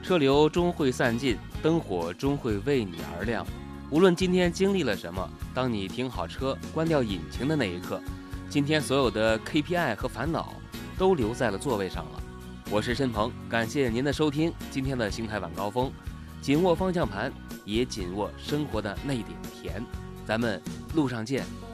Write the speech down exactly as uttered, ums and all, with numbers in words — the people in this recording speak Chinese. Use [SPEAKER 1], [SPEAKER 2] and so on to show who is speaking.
[SPEAKER 1] 车流终会散尽，灯火终会为你而亮。无论今天经历了什么，当你停好车、关掉引擎的那一刻，今天所有的 K P I 和烦恼都留在了座位上了。我是申鹏，感谢您的收听。今天的星海晚高峰，紧握方向盘，也紧握生活的那点甜。咱们路上见。